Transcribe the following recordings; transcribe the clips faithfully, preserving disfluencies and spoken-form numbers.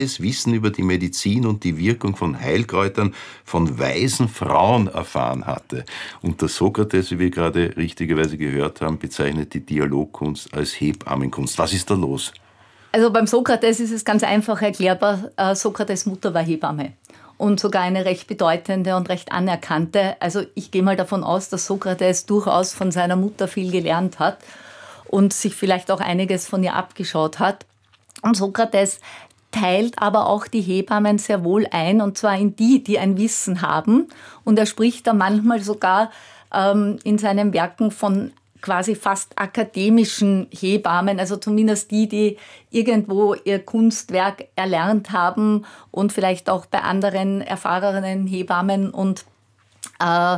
Wissen über die Medizin und die Wirkung von Heilkräutern von weisen Frauen erfahren hatte. Und der Sokrates, wie wir gerade richtigerweise gehört haben, bezeichnet die Dialogkunst als Hebammenkunst. Was ist da los? Also beim Sokrates ist es ganz einfach erklärbar. Sokrates' Mutter war Hebamme. Und sogar eine recht bedeutende und recht anerkannte. Also ich gehe mal davon aus, dass Sokrates durchaus von seiner Mutter viel gelernt hat und sich vielleicht auch einiges von ihr abgeschaut hat. Und Sokrates teilt aber auch die Hebammen sehr wohl ein, und zwar in die, die ein Wissen haben. Und er spricht da manchmal sogar ähm, in seinen Werken von quasi fast akademischen Hebammen, also zumindest die, die irgendwo ihr Kunstwerk erlernt haben und vielleicht auch bei anderen erfahrenen Hebammen und äh,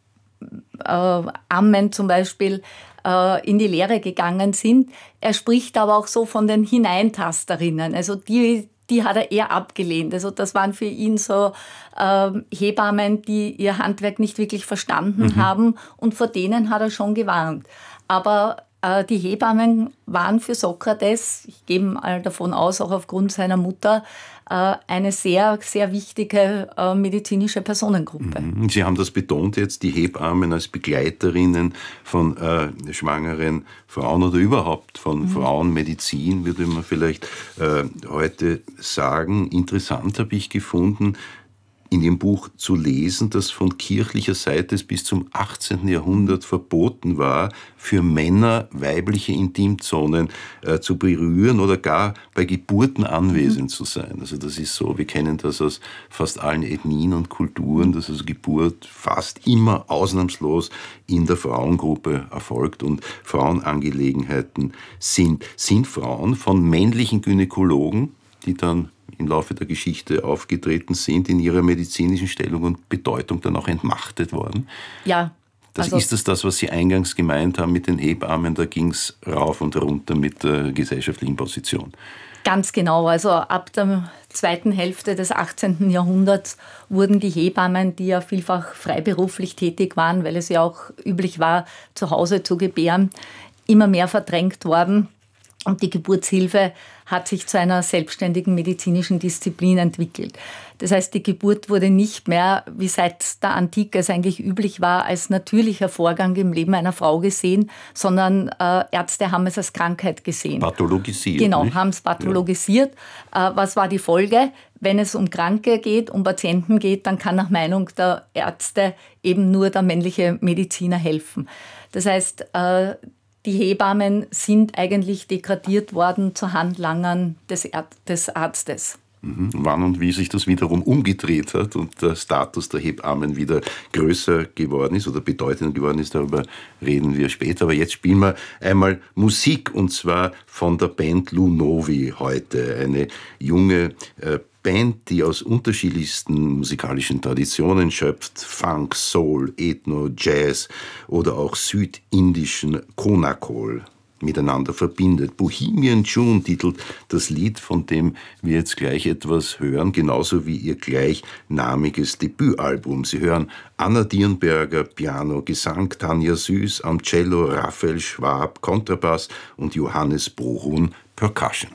äh, Ammen zum Beispiel äh, in die Lehre gegangen sind. Er spricht aber auch so von den Hineintasterinnen, also die, die hat er eher abgelehnt. Also das waren für ihn so äh, Hebammen, die ihr Handwerk nicht wirklich verstanden mhm. haben, und vor denen hat er schon gewarnt. Aber äh, die Hebammen waren für Sokrates, ich gehe mal davon aus, auch aufgrund seiner Mutter, äh, eine sehr, sehr wichtige äh, medizinische Personengruppe. Sie haben das betont jetzt, die Hebammen als Begleiterinnen von äh, schwangeren Frauen oder überhaupt von mhm. Frauenmedizin, würde man vielleicht äh, heute sagen. Interessant habe ich gefunden, in Ihrem Buch zu lesen, dass von kirchlicher Seite es bis zum achtzehnten Jahrhundert verboten war, für Männer weibliche Intimzonen äh, zu berühren oder gar bei Geburten anwesend mhm. zu sein. Also das ist so, wir kennen das aus fast allen Ethnien und Kulturen, dass also Geburt fast immer ausnahmslos in der Frauengruppe erfolgt und Frauenangelegenheiten sind. Sind Frauen von männlichen Gynäkologen, die dann im Laufe der Geschichte aufgetreten sind, in ihrer medizinischen Stellung und Bedeutung dann auch entmachtet worden? Ja. Das also ist das, das, was Sie eingangs gemeint haben mit den Hebammen, da ging es rauf und runter mit der gesellschaftlichen Position. Ganz genau, also ab der zweiten Hälfte des achtzehnten Jahrhunderts wurden die Hebammen, die ja vielfach freiberuflich tätig waren, weil es ja auch üblich war, zu Hause zu gebären, immer mehr verdrängt worden. Und die Geburtshilfe hat sich zu einer selbstständigen medizinischen Disziplin entwickelt. Das heißt, die Geburt wurde nicht mehr, wie seit der Antike es eigentlich üblich war, als natürlicher Vorgang im Leben einer Frau gesehen, sondern äh, Ärzte haben es als Krankheit gesehen. Pathologisiert. Genau, nicht? haben es pathologisiert. Ja. Äh, was war die Folge? Wenn es um Kranke geht, um Patienten geht, dann kann nach Meinung der Ärzte eben nur der männliche Mediziner helfen. Das heißt, äh, die Hebammen sind eigentlich degradiert worden zu Handlangern des, Är- des Arztes. Mhm. Wann und wie sich das wiederum umgedreht hat und der Status der Hebammen wieder größer geworden ist oder bedeutender geworden ist, darüber reden wir später. Aber jetzt spielen wir einmal Musik, und zwar von der Band Lunovi heute. Eine junge äh, Band, die aus unterschiedlichsten musikalischen Traditionen schöpft, Funk, Soul, Ethno, Jazz oder auch südindischen Konakol miteinander verbindet. Bohemian June titelt das Lied, von dem wir jetzt gleich etwas hören, genauso wie ihr gleichnamiges Debütalbum. Sie hören Anna Dirnberger, Piano, Gesang, Tanja Süß, am Cello, Raphael Schwab, Kontrabass und Johannes Brohun, Percussion.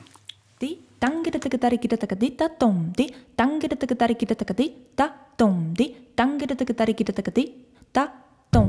Da